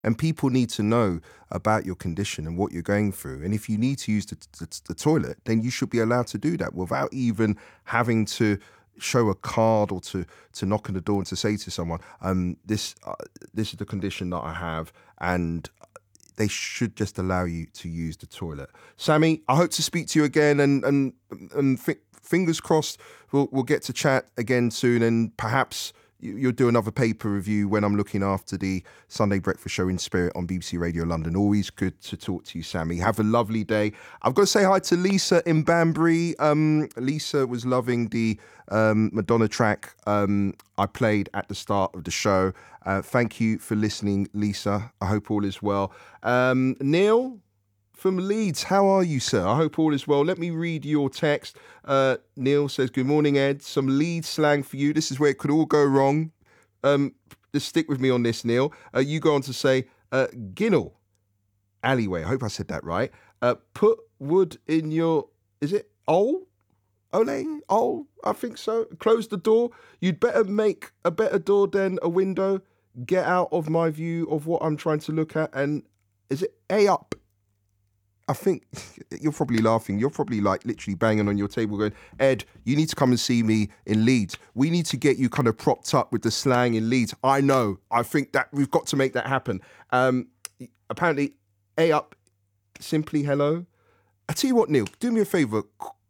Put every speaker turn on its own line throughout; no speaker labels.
And people need to know about your condition and what you're going through. And if you need to use the toilet, then you should be allowed to do that without even having to show a card or to knock on the door and to say to someone, this is the condition that I have, and they should just allow you to use the toilet. Sammy, I hope to speak to you again, and fingers crossed we'll get to chat again soon, and perhaps you'll do another paper review when I'm looking after the Sunday Breakfast Show in Spirit on BBC Radio London. Always good to talk to you, Sammy. Have a lovely day. I've got to say hi to Lisa in Banbury. Lisa was loving the Madonna track I played at the start of the show. Thank you for listening, Lisa. I hope all is well. Neil from Leeds, how are you, sir? I hope all is well. Let me read your text. Neil says, good morning, Ed. Some Leeds slang for you. This is where it could all go wrong. Just stick with me on this, Neil. You go on to say, Ginnell, alleyway. I hope I said that right. Put wood in your, is it Ole? Ole? I think so. Close the door. You'd better make a better door than a window. Get out of my view of what I'm trying to look at. And is it A up? I think you're probably laughing. You're probably like literally banging on your table going, Ed, you need to come and see me in Leeds. We need to get you kind of propped up with the slang in Leeds. I know. I think that we've got to make that happen. Apparently, A up, simply hello. I tell you what, Neil, do me a favour.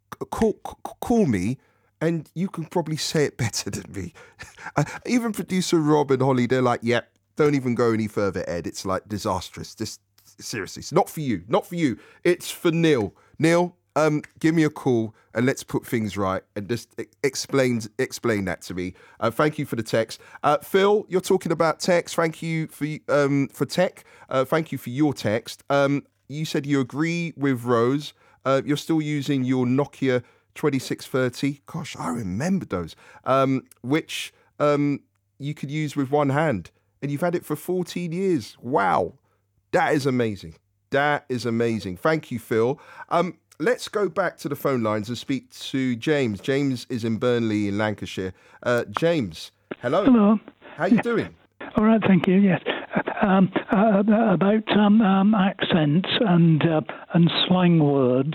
Call me and you can probably say it better than me. Even producer Rob and Holly, they're like, yeah, don't even go any further, Ed. It's like disastrous. Seriously, it's not for you. Not for you. It's for Neil. Neil, give me a call and let's put things right and just explain that to me. Thank you for the text. Phil, you're talking about text. Thank you for tech. Thank you for your text. You said you agree with Rose. You're still using your Nokia 2630. Gosh, I remember those. Which you could use with one hand. And you've had it for 14 years. Wow. That is amazing. That is amazing. Thank you, Phil. Let's go back to the phone lines and speak to James. James is in Burnley in Lancashire. James, hello.
Hello.
How you doing?
All right, thank you. Yes. About accents and slang words.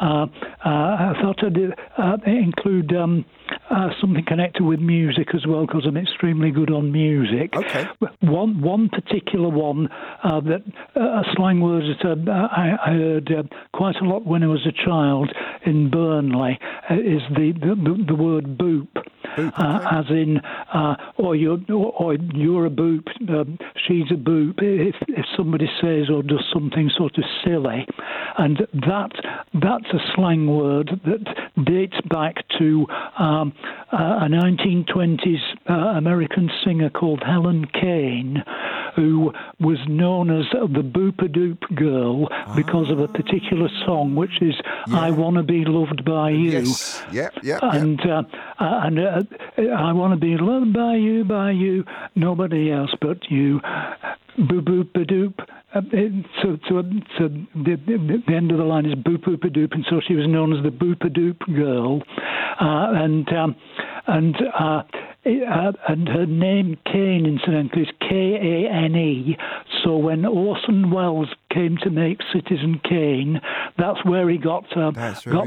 I thought I'd include something connected with music as well, because I'm extremely good on music.
Okay.
One particular one that a slang word that I heard quite a lot when I was a child in Burnley is the word boop. As in, or you're a boop, she's a boop. If somebody says or does something sort of silly, and that's a slang word that dates back to a 1920s American singer called Helen Kane, who was known as the Boop-a-Doop Girl because of a particular song, which is "I Wanna Be Loved by You."
Yes. Yeah.
And I want to be loved by you, nobody else but you. Boop boop a doop. So the end of the line is boop boop a doop, and so she was known as the Boop a Doop Girl, and her name Kane, incidentally, is Kane. So when Orson Welles came to make Citizen Kane, that's where he got